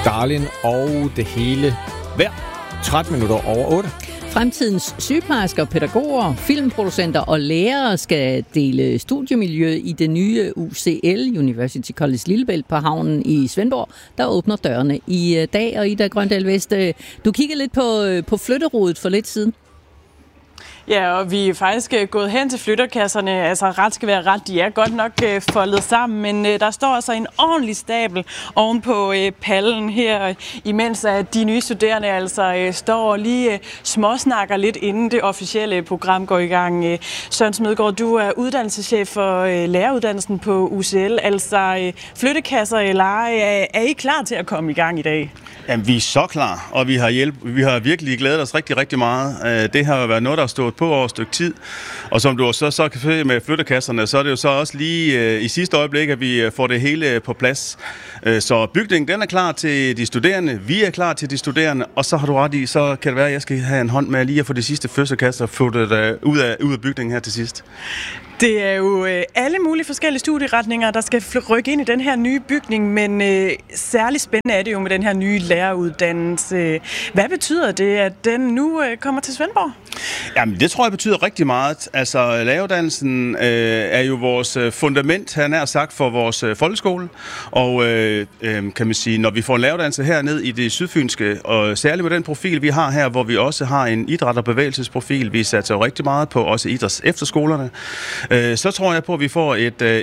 Darlin og det hele hver 13 minutter over 8. Fremtidens sygeplejersker, pædagoger, filmproducenter og lærere skal dele studiemiljø i det nye UCL, University College Lillebælt, på havnen i Svendborg, der åbner dørene i dag. Og Ida Grøndal Vest, du kiggede lidt på flytterodet for lidt siden. Ja, og vi er faktisk gået hen til flytterkasserne. Altså ret skal være ret, de er godt nok foldet sammen, men der står altså en ordentlig stabel oven på pallen her, imens at de nye studerende altså står og lige småsnakker lidt, inden det officielle program går i gang. Søren Smedegaard, du er uddannelseschef for læreruddannelsen på UCL. Altså flyttekasser eller er I klar til at komme i gang i dag? Jamen, vi er så klar, og vi har virkelig glædet os rigtig, rigtig meget. Det har jo været noget, der har stået på over et stykke tid. Og som du så kan se med flyttekasserne, så er det jo så også lige i sidste øjeblik, at vi får det hele på plads. Så bygningen, den er klar til de studerende, vi er klar til de studerende, og så har du ret i, så kan det være, at jeg skal have en hånd med lige at få de sidste flyttekasser flyttet ud af bygningen her til sidst. Det er jo alle mulige forskellige studieretninger, der skal rykke ind i den her nye bygning, men særlig spændende er det jo med den her nye læreruddannelse. Hvad betyder det, at den nu kommer til Svendborg? Jamen, det tror jeg betyder rigtig meget. Altså, læreruddannelsen er jo vores fundament, han har sagt, for vores folkeskole. Og kan man sige, når vi får en læreruddannelse hernede i det sydfynske, og særligt med den profil, vi har her, hvor vi også har en idræt- og bevægelsesprofil, vi satser jo rigtig meget på, også idræts efterskolerne, så tror jeg på, at vi får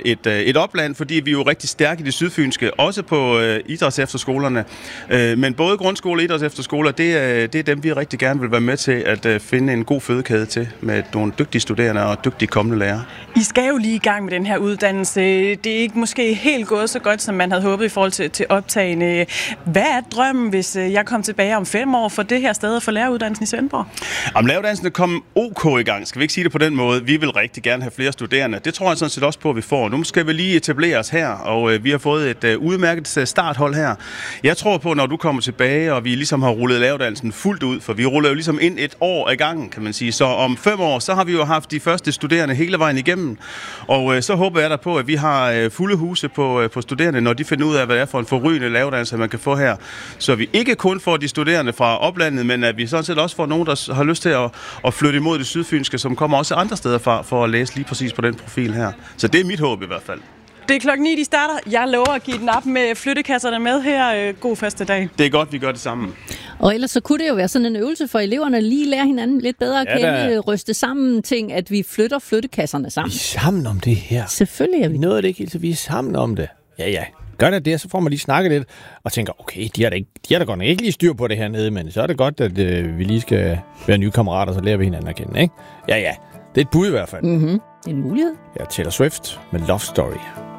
et opland, fordi vi er jo rigtig stærke i det sydfynske, også på idræts efterskolerne. Men både grundskole og idræts efterskoler, det er dem, vi rigtig gerne vil være med til at finde en god fødekæde til med nogle dygtige studerende og dygtige kommende lærere. I skal jo lige i gang med den her uddannelse. Det er ikke måske helt gået så godt, som man havde håbet i forhold til optagene. Hvad er drømmen, hvis jeg kom tilbage om 5 år for det her sted for læreruddannelsen i Svendborg? Om læreruddannelsen er kommet OK i gang, skal vi ikke sige det på den måde. Vi vil rigtig gerne have flere studerende. Det tror jeg sådan set også på, at vi får. Nu skal vi lige etablere os her, og vi har fået et udmærket starthold her. Jeg tror på, når du kommer tilbage, og vi ligesom har rullet læreruddannelsen fuldt ud, for vi ruller jo ligesom ind et år ad gangen, kan man sige. Så om 5 år, så har vi jo haft de første studerende hele vejen igennem. Og så håber jeg da på, at vi har fulde huse på studerende, når de finder ud af, hvad det er for en forrygende læreruddannelse, man kan få her. Så vi ikke kun får de studerende fra oplandet, men at vi sådan set også får nogen, der har lyst til at flytte imod det sydfynske, som kommer også andre steder fra, for at læse lige præcis på den profil her. Så det er mit håb i hvert fald. Det er 9:00, de starter. Jeg lover at give den op med flyttekasserne med her. God første dag. Det er godt, vi gør det sammen. Og ellers så kunne det jo være sådan en øvelse for eleverne at lige lære hinanden lidt bedre at kende, ryste sammen ting, at vi flytter flyttekasserne sammen. Vi er sammen om det her. Selvfølgelig er vi. Noget af det ikke helt, så vi er sammen om det. Ja. Gør det, så får man lige snakket lidt, og tænker, okay, de har da godt nok ikke lige styr på det hernede, men så er det godt, at vi lige skal være nye kammerater, så lærer vi hinanden at kende, ikke? Ja. Det er et bud i hvert fald. Mm-hmm. En mulighed. Ja, Taylor Swift med Love Story.